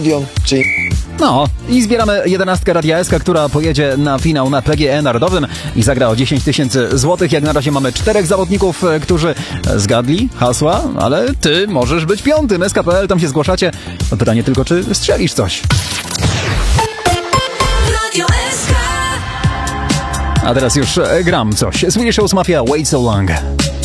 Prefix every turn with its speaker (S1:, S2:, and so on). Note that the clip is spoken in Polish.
S1: Czyli...
S2: No i zbieramy 11 Radia SK, która pojedzie na finał na PGE Narodowym i zagra o 10 000 złotych. Jak na razie mamy 4 zawodników, którzy zgadli hasła, ale ty możesz być 5. SK.pl, tam się zgłaszacie. Pytanie tylko, czy strzelisz coś.
S3: Radio SK.
S2: A teraz już gram coś. Swedish House Mafia, Wait So Long.